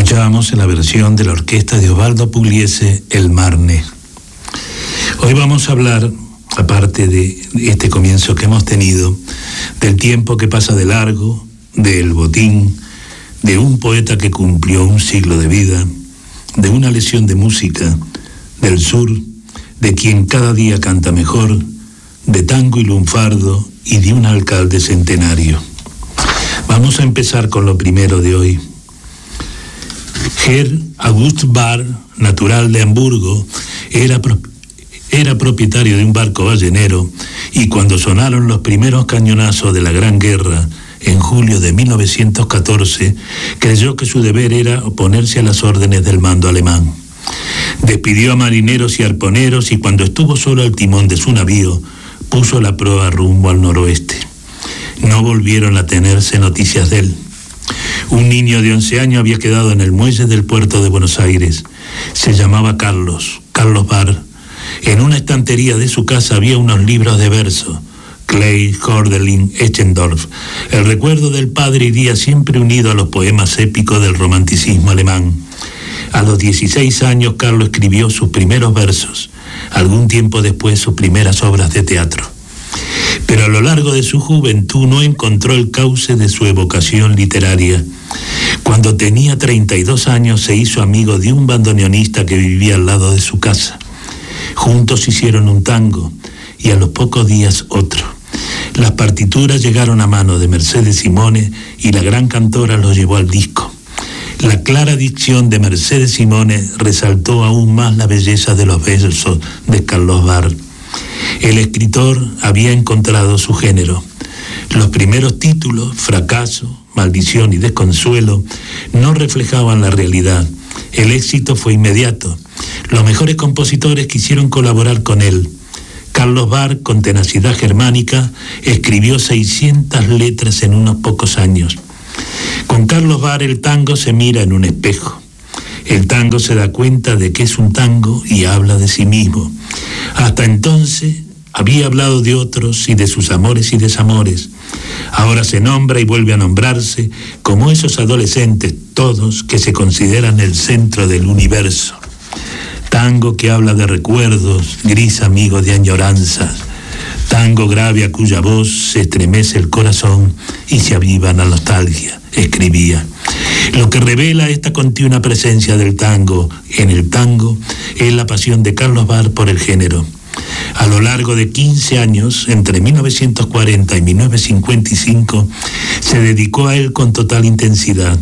Escuchábamos en la versión de la orquesta de Osvaldo Pugliese, El Marne. Hoy vamos a hablar, aparte de este comienzo que hemos tenido, del tiempo que pasa de largo, del botín, de un poeta que cumplió un siglo de vida, de una lección de música, del sur, de quien cada día canta mejor, de tango y lunfardo y de un alcalde centenario. Vamos a empezar con lo primero de hoy. Herr August Barr, natural de Hamburgo, era propietario de un barco ballenero y cuando sonaron los primeros cañonazos de la Gran Guerra, en julio de 1914, creyó que su deber era oponerse a las órdenes del mando alemán. Despidió a marineros y arponeros y cuando estuvo solo al timón de su navío, puso la proa rumbo al noroeste. No volvieron a tenerse noticias de él. Un niño de 11 años había quedado en el muelle del puerto de Buenos Aires. Se llamaba Carlos Barr. En una estantería de su casa había unos libros de verso. Clay, Hölderlin, Eschendorf. El recuerdo del padre iría siempre unido a los poemas épicos del romanticismo alemán. A los 16 años Carlos escribió sus primeros versos. Algún tiempo después sus primeras obras de teatro. Pero a lo largo de su juventud no encontró el cauce de su evocación literaria. Cuando tenía 32 años se hizo amigo de un bandoneonista que vivía al lado de su casa. Juntos hicieron un tango y a los pocos días otro. Las partituras llegaron a mano de Mercedes Simone y la gran cantora los llevó al disco. La clara dicción de Mercedes Simone resaltó aún más la belleza de los versos de Carlos Barr. El escritor había encontrado su género. Los primeros títulos, Fracaso, Maldición y Desconsuelo, no reflejaban la realidad. El éxito fue inmediato. Los mejores compositores quisieron colaborar con él. Carlos Barr, con tenacidad germánica, escribió 600 letras en unos pocos años. Con Carlos Barr el tango se mira en un espejo. El tango se da cuenta de que es un tango y habla de sí mismo. Hasta entonces había hablado de otros y de sus amores y desamores. Ahora se nombra y vuelve a nombrarse como esos adolescentes todos que se consideran el centro del universo. Tango que habla de recuerdos, gris amigo de añoranzas. Tango grave a cuya voz se estremece el corazón y se aviva la nostalgia, escribía. Lo que revela esta continua presencia del tango en el tango es la pasión de Carlos Barr por el género. A lo largo de 15 años, entre 1940 y 1955, se dedicó a él con total intensidad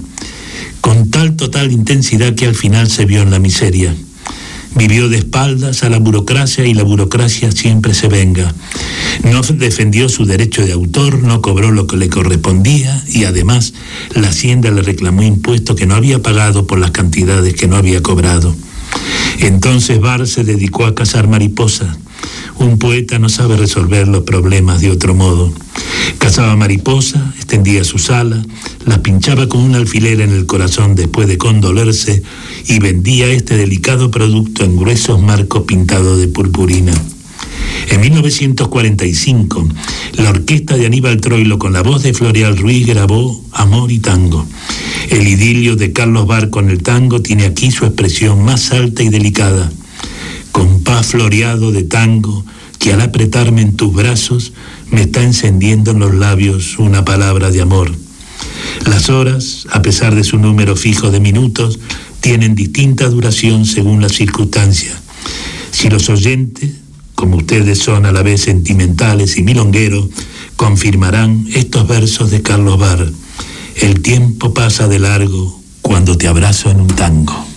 que al final se vio en la miseria. Vivió de espaldas a la burocracia y la burocracia siempre se venga. No defendió su derecho de autor, no cobró lo que le correspondía y además la Hacienda le reclamó impuestos que no había pagado por las cantidades que no había cobrado. Entonces Barr se dedicó a cazar mariposas. Un poeta no sabe resolver los problemas de otro modo. Cazaba mariposas, extendía sus alas, las pinchaba con un alfiler en el corazón después de condolerse y vendía este delicado producto en gruesos marcos pintados de purpurina. En 1945, la orquesta de Aníbal Troilo con la voz de Floreal Ruiz grabó Amor y Tango. El idilio de Carlos Barr con el tango tiene aquí su expresión más alta y delicada. Compás floreado de tango que al apretarme en tus brazos me está encendiendo en los labios una palabra de amor. Las horas, a pesar de su número fijo de minutos, tienen distinta duración según las circunstancias. Si los oyentes, como ustedes son a la vez sentimentales y milongueros, confirmarán estos versos de Carlos Barr. El tiempo pasa de largo cuando te abrazo en un tango.